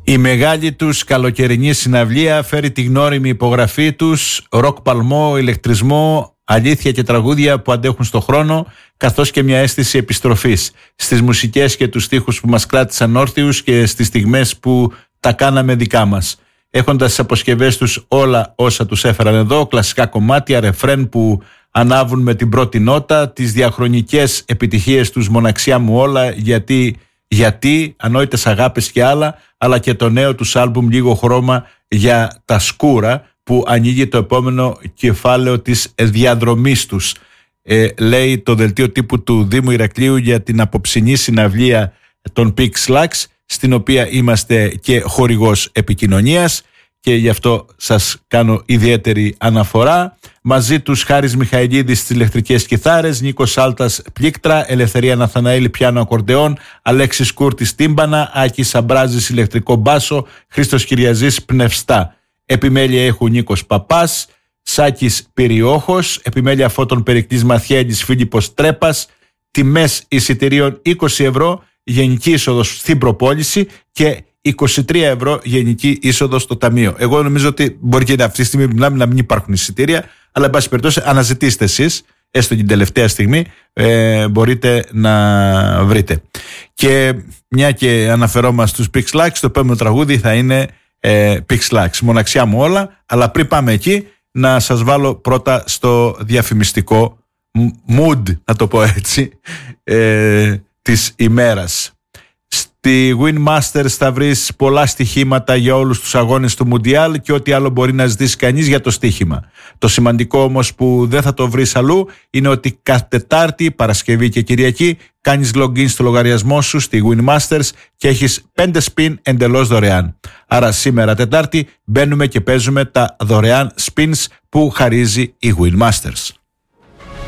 Η μεγάλη τους καλοκαιρινή συναυλία φέρει τη γνώριμη υπογραφή τους, ροκ παλμό, ηλεκτρισμό, αλήθεια και τραγούδια που αντέχουν στο χρόνο, καθώς και μια αίσθηση επιστροφής στις μουσικές και τους στίχους που μας κράτησαν όρθιους και στις στιγμές που τα κάναμε δικά μας. Έχοντας στις αποσκευές τους όλα όσα τους έφεραν εδώ, κλασικά κομμάτια, ρεφρέν που ανάβουν με την πρώτη νότα, τις διαχρονικές επιτυχίες τους «Μοναξιά μου όλα», γιατί, ανόητες αγάπες και άλλα, αλλά και το νέο τους άλμπουμ «Λίγο χρώμα για τα σκούρα» που ανοίγει το επόμενο κεφάλαιο της διαδρομής τους. Λέει το δελτίο τύπου του Δήμου Ηρακλείου για την απόψινή συναυλία των PIXLAX, στην οποία είμαστε και χορηγός επικοινωνίας και γι' αυτό σας κάνω ιδιαίτερη αναφορά. Μαζί τους Χάρης Μιχαηλίδης στις ηλεκτρικές κιθάρες, Νίκος Σάλτας πλήκτρα, Ελευθερία Ναθαναήλ πιάνο ακορντεόν, Αλέξης Κούρτης τύμπανα, Άκης Σαμπράζης ηλεκτρικό μπάσο, Χρήστος Κυριαζής πνευστά. Επιμέλεια έχουν Νίκος Παπάς, Σάκης Περιόχος, επιμέλεια φώτων Περικτής Μαθιέλης Φίλιππος Τρέπας, τιμές εισιτηρίων 20 ευρώ, γενική είσοδος στην προπόληση και 23 ευρώ γενική είσοδος στο ταμείο. Εγώ νομίζω ότι μπορεί και αυτή τη στιγμή που μιλάμε να μην υπάρχουν εισιτήρια, αλλά εν πάση περιπτώσει αναζητήστε εσείς, έστω την τελευταία στιγμή, μπορείτε να βρείτε. Και μια και αναφερόμαστε στους PIXLAX, το επόμενο τραγούδι θα είναι PIXLAX, «Μοναξιά μου όλα», αλλά πριν πάμε εκεί να σας βάλω πρώτα στο διαφημιστικό mood, να το πω έτσι, της ημέρας. Στη Win Masters θα βρεις πολλά στοιχήματα για όλους τους αγώνες του Μουντιάλ και ό,τι άλλο μπορεί να ζητήσει κανείς για το στοίχημα. Το σημαντικό όμως που δεν θα το βρεις αλλού είναι ότι κάθε Τετάρτη, Παρασκευή και Κυριακή κάνεις login στο λογαριασμό σου στη Win Masters και έχεις 5 spin εντελώς δωρεάν. Άρα σήμερα Τετάρτη μπαίνουμε και παίζουμε τα δωρεάν spins που χαρίζει η Win Masters.